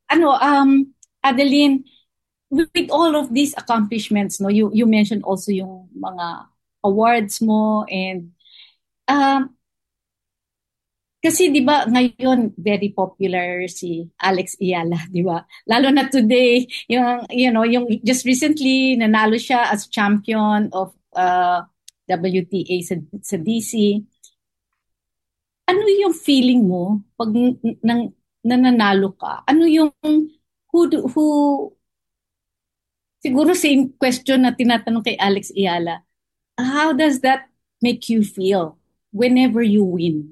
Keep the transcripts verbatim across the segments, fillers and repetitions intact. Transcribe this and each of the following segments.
ano, um, Adeline, with with all of these accomplishments, no, you you mentioned also yung mga awards mo and um, kasi 'di ba ngayon very popular si Alex Ayala, 'di ba? Lalo na today, yung you know, yung just recently nanalo siya as champion of uh, W T A sa, sa D C. Ano yung feeling mo pag n- nang nananalo ka? Ano yung who do- who siguro same question na tinatanong kay Alex Ayala. How does that make you feel whenever you win?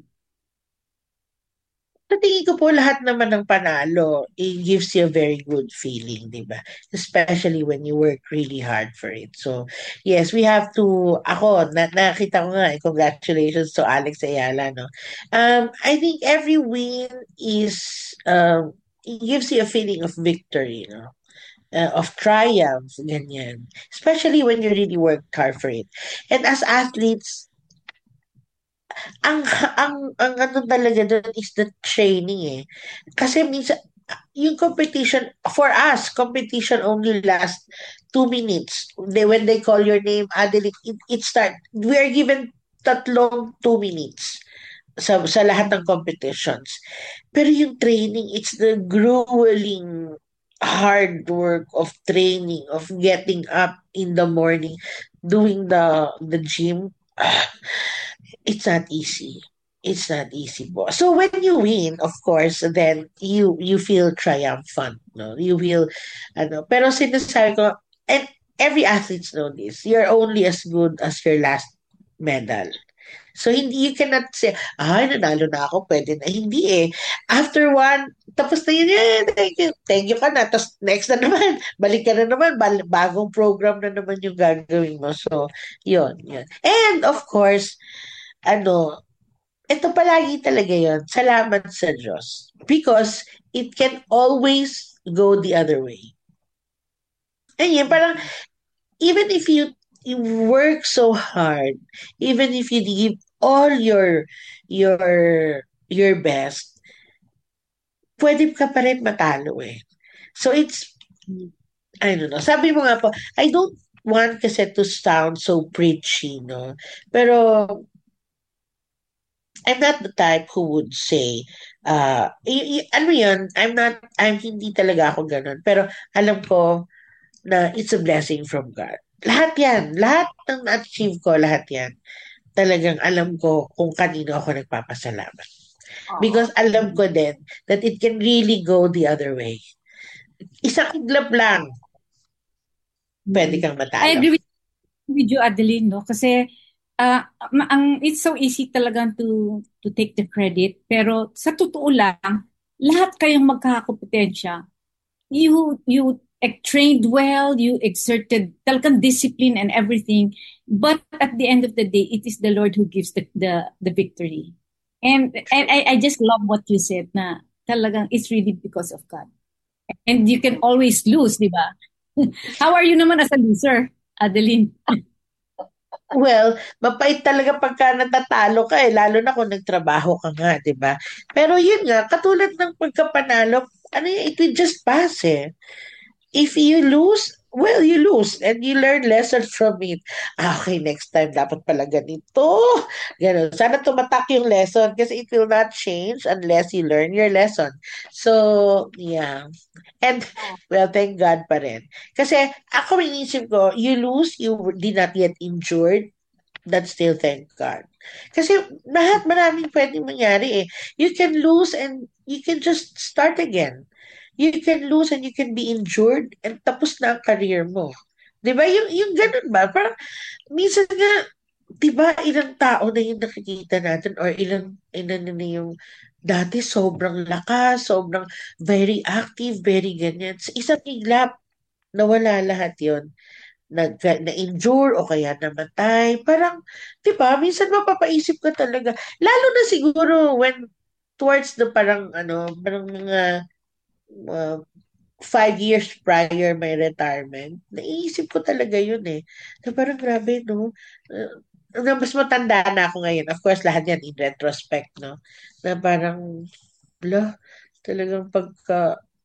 Sa tingin ko po lahat naman ng panalo, it gives you a very good feeling, di ba? Especially when you work really hard for it. So, yes, we have to, ako, na, nakita ko nga, eh, congratulations to Alex Ayala, no? Um, I think every win is, um, it gives you a feeling of victory, no? Uh, of triumph, ganyan. Especially when you really work hard for it. And as athletes, ang ang ang ano talaga dun is the training eh. Kasi minsan yung competition for us, competition only lasts two minutes. They when they call your name, Adeline, it, it start. We are given tatlong two minutes sa sa lahat ng competitions. Pero yung training, it's the grueling hard work of training, of getting up in the morning, doing the the gym. It's not easy. It's not easy po. So when you win, of course, then you you feel triumphant, no? You feel ano, pero sinasabi ko, and every athletes know this, you're only as good as your last medal. So hindi you cannot say, ay, nanalo na ako, pwede na. Hindi eh. After one, tapos na yun, eh, thank you, thank you ka na. Tapos next na naman, balik ka na naman, bal- bagong program na naman yung gagawin mo. So, yun, yun. And of course, ano, ito palagi talaga yon. Salamat sa Diyos. Because it can always go the other way. Ayun, parang even if you, you work so hard, even if you give all your your your best, pwede ka pa rin matalo eh. So it's, I don't know. Sabi mo nga po, I don't want kasi to sound so preachy, no? Pero I'm not the type who would say, uh, y- y- ano yun, I'm not, I'm hindi talaga ako ganun. Pero alam ko na it's a blessing from God. Lahat yan, lahat ng na-achieve ko, lahat yan. Talagang alam ko kung kanino ako nagpapasalamat. Oo. Because alam ko din that it can really go the other way. Isang iglap lang, pwede Mm. kang I matalo. agree with, with you, Adeline, no? Kasi uh, ma- ang it's so easy talaga to to take the credit, pero sa totoo lang, lahat kayong magkakakompetensya. You you eh, trained well, you exerted talagang discipline and everything, but at the end of the day, it is the Lord who gives the the, the victory. And and I, I just love what you said na talagang it's really because of God. And you can always lose, di ba? How are you naman as a loser, Adeline? Well, mapait talaga pagka natatalo ka eh, lalo na kung nagtrabaho ka nga, di ba? Pero yun nga, katulad ng pagkapanalo, ano yun, it will just pass eh. If you lose, well, you lose and you learn lessons from it. Ah, okay, next time dapat pala ganito. Ganun. Sana tumatak yung lesson kasi it will not change unless you learn your lesson. So, yeah. And, well, thank God pa rin. Kasi ako inisip ko, you lose, you did not get injured, that's still thank God. Kasi lahat maraming pwedeng mangyari eh. You can lose and you can just start again. You can lose and you can be injured and tapos na ang career mo. 'Di ba? Yung yung ganun ba? Parang minsan nga 'di ba ilang tao na yung nakikita natin or ilang ilan na yung dati sobrang lakas, sobrang very active, very ganyan. Sa isang iglap, nawala lahat yon, nag na-injure o kaya namatay. Parang, di ba, minsan mapapaisip ka talaga. Lalo na siguro when towards the parang ano, parang mga uh, five years prior my retirement, naiisip ko talaga yun eh. Na parang grabe, no? Uh, na mas matanda na ako ngayon. Of course, lahat yan in retrospect, no? Na parang, la, talagang pagka